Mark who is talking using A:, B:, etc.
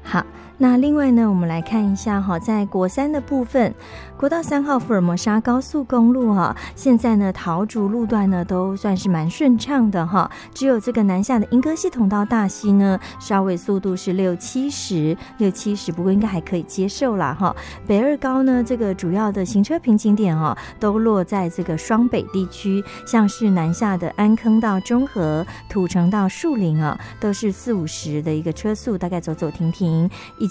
A: 好，那另外呢，我们来看一下哈，在国三的部分，国道3号福尔摩沙高速公路哈，现在呢桃竹路段呢都算是蛮顺畅的哈，只有这个南下的莺歌系统到大溪呢，稍微速度是60-70，不过应该还可以接受啦哈。北二高呢，这个主要的行车瓶颈点哦，都落在这个双北地区，像是南下的安坑到中和、土城到树林啊，都是40-50的一个车速，大概走走停停。以